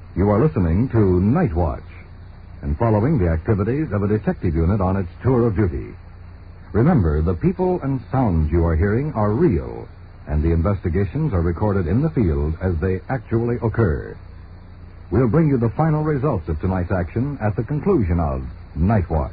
You are listening to Night Watch and following the activities of a detective unit on its tour of duty. Remember, the people and sounds you are hearing are real, and the investigations are recorded in the field as they actually occur. We'll bring you the final results of tonight's action at the conclusion of Night Watch.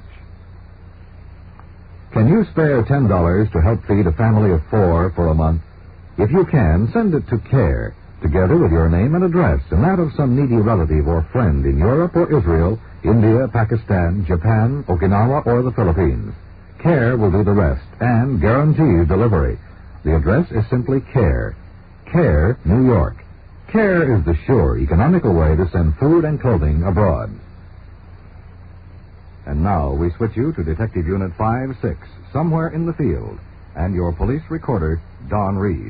Can you spare $10 to help feed a family of 4 for a month? If you can, send it to CARE, together with your name and address, and that of some needy relative or friend in Europe or Israel, India, Pakistan, Japan, Okinawa, or the Philippines. CARE will do the rest and guarantees delivery. The address is simply CARE. CARE, New York. CARE is the sure, economical way to send food and clothing abroad. And now we switch you to Detective Unit 5-6, somewhere in the field, and your police recorder, Don Reed.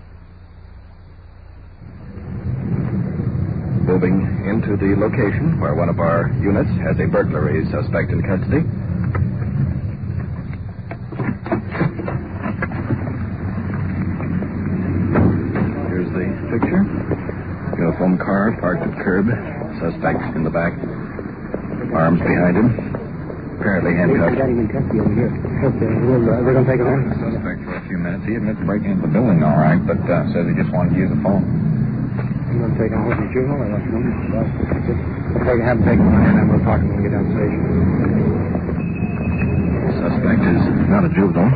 Moving into the location where one of our units has a burglary suspect in custody. Here's the picture. Uniform car parked at curb. Suspect in the back. Arms behind him. Apparently handcuffed. Got him in custody over here. We're going to take him in. Suspect for a few minutes. He admits breaking into the building all right, but says he just wanted to use the phone. You want to take him home from juvenile or what? We'll have him take him on and then we'll talk to him when we get down the station. Suspect is not a juvenile.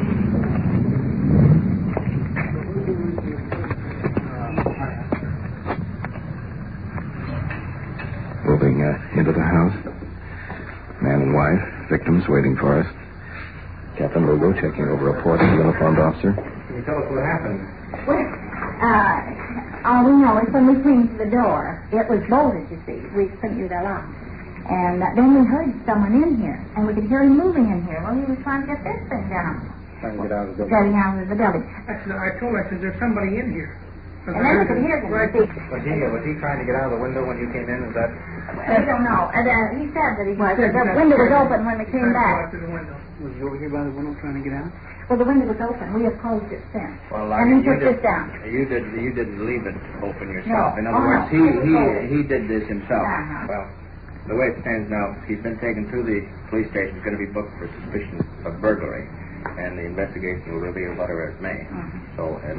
Moving into the house. Man and wife, victims waiting for us. Captain Lugo checking over a report of the uniformed officer. Can you tell us what happened? Well, all we know is when we came to the door, it was bolted, you see. We couldn't use our lock. And then we heard someone in here, and we could hear him moving in here. Well, he was trying to get this thing down. Trying to get out of the building. Getting out of the building. I told her, I said, there's somebody in here. And then we could hear him. Right. Was he trying to get out of the window when you came in? Is that... We don't know. He said that he was. The window was open when we came back. To the window. Was he over here by the window trying to get out? Well, the window was open. We have closed it since. Well, and he took this down. You didn't leave it open yourself. No. In other words, no. he did this himself. Uh-huh. Well, the way it stands now, he's been taken to the police station. He's going to be booked for suspicion of burglary, and the investigation will reveal what arrest may. Uh-huh. So.